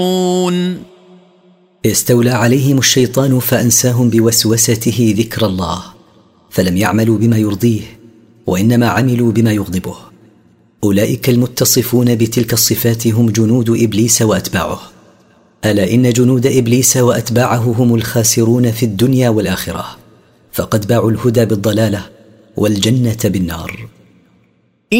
استولى عليهم الشيطان فأنساهم بوسوسته ذكر الله، فلم يعملوا بما يرضيه وإنما عملوا بما يغضبه. أولئك المتصفون بتلك الصفات هم جنود إبليس وأتباعه. ألا إن جنود إبليس وأتباعه هم الخاسرون في الدنيا والآخرة، فقد باعوا الهدى بالضلالة والجنة بالنار.